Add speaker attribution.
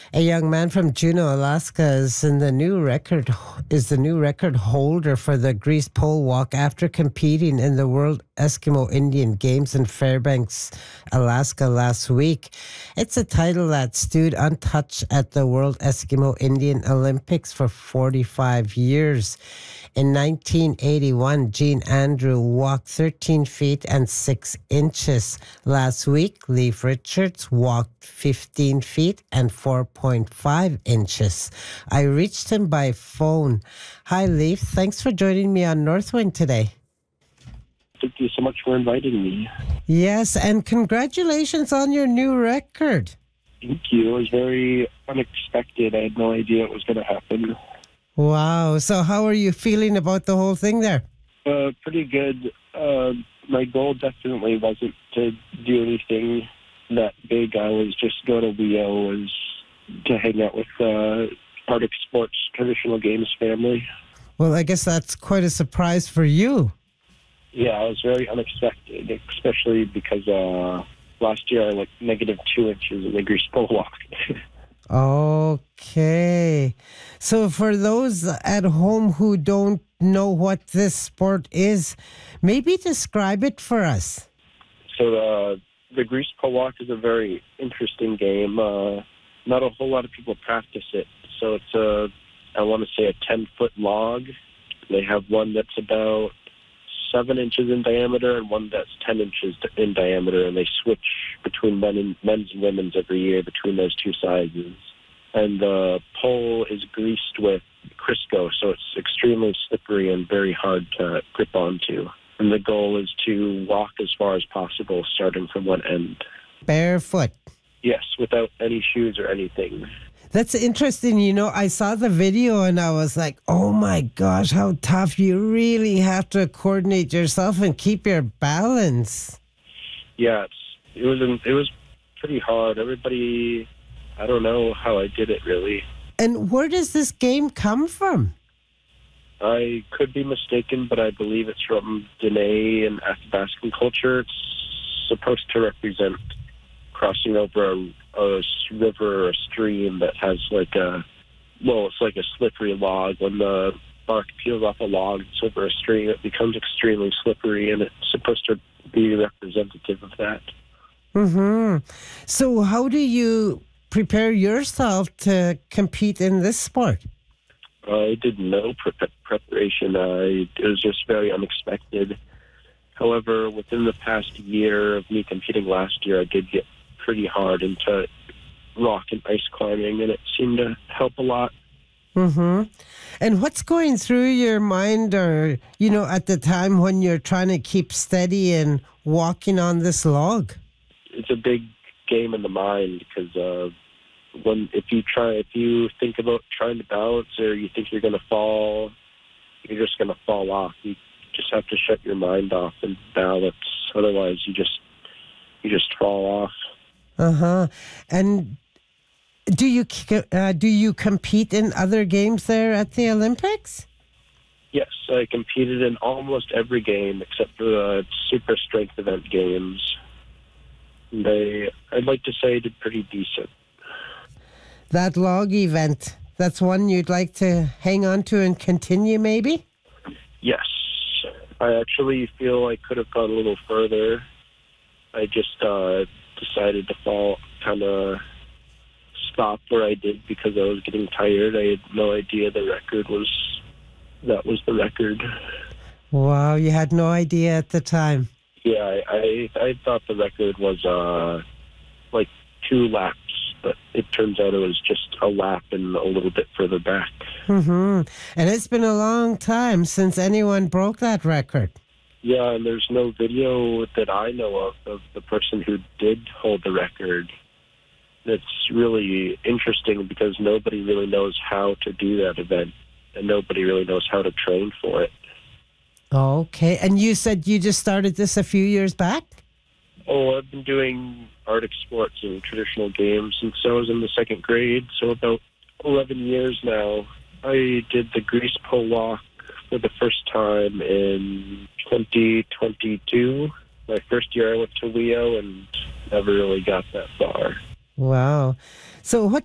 Speaker 1: A young man from Juneau, Alaska, is the new record holder for the Grease Pole Walk after competing in the World Eskimo Indian Games in Fairbanks, Alaska last week. It's a title that stood untouched at the World Eskimo Indian Olympics for 45 years. In 1981, Gene Andrew walked 13 feet and 6 inches. Last week, Leif Richards walked 15 feet and 4.5 inches. I reached him by phone. Hi, Leif. Thanks for joining me on Northwind today.
Speaker 2: Thank you so much for inviting me.
Speaker 1: Yes, and congratulations on your new record.
Speaker 2: Thank you. It was very unexpected. I had no idea it was going to happen.
Speaker 1: Wow. So how are you feeling about the whole thing there?
Speaker 2: Pretty good. My goal definitely wasn't to do anything that big. I was just go to WEO, was to hang out with Arctic Sports Traditional Games family.
Speaker 1: Well, I guess that's quite a surprise for you.
Speaker 2: Yeah, it was very unexpected, especially because last year I went -2 inches in the Grease Pole Walk.
Speaker 1: Okay. So for those at home who don't know what this sport is, maybe describe it for us.
Speaker 2: So the Grease Pole Walk is a very interesting game. Not a whole lot of people practice it. So it's I want to say a 10-foot log. They have one that's about 7 inches in diameter and one that's 10 inches in diameter, and they switch between men's and women's every year between those two sizes. And the pole is greased with Crisco, so it's extremely slippery and very hard to grip onto. And the goal is to walk as far as possible, starting from one end.
Speaker 1: Barefoot.
Speaker 2: Yes, without any shoes or anything.
Speaker 1: That's interesting. You know, I saw the video and I was like, oh my gosh, how tough. You really have to coordinate yourself and keep your balance.
Speaker 2: Yeah, it was pretty hard. Everybody, I don't know how I did it really.
Speaker 1: And where does this game come from?
Speaker 2: I could be mistaken, but I believe it's from Dene and Athabascan culture. It's supposed to represent crossing over a river or a stream that has it's like a slippery log. When the bark peels off a log, it's over a stream, it becomes extremely slippery, and it's supposed to be representative of that.
Speaker 1: Mm-hmm. So how do you prepare yourself to compete in this sport?
Speaker 2: I did no preparation. It was just very unexpected. However, within the past year of me competing last year, I did get pretty hard into rock and ice climbing, and it seemed to help a lot.
Speaker 1: Mm-hmm. And what's going through your mind, or, at the time when you're trying to keep steady and walking on this log?
Speaker 2: It's a big game in the mind, because if you think about trying to balance, or you think you're going to fall, you're just going to fall off. You just have to shut your mind off and balance. Otherwise, you just fall off.
Speaker 1: Uh-huh. And do you compete in other games there at the Olympics?
Speaker 2: Yes, I competed in almost every game except for the super strength event games. I'd like to say I did pretty decent.
Speaker 1: That log event, that's one you'd like to hang on to and continue maybe?
Speaker 2: Yes. I actually feel I could have gone a little further. I just decided to kind of stop where I did because I was getting tired. I had no idea that was the record.
Speaker 1: Wow, you had no idea at the time.
Speaker 2: Yeah, I thought the record was 2 laps, but it turns out it was just a lap and a little bit further back.
Speaker 1: Mm-hmm. And it's been a long time since anyone broke that record.
Speaker 2: Yeah, and there's no video that I know of the person who did hold the record. It's really interesting because nobody really knows how to do that event, and nobody really knows how to train for it.
Speaker 1: Okay, and you said you just started this a few years back?
Speaker 2: Oh, I've been doing Arctic sports and traditional games since I was in the 2nd grade, so about 11 years now. I did the Grease Pole Walk for the first time in 2022. My first year I went to WEO and never really got that far.
Speaker 1: Wow. So what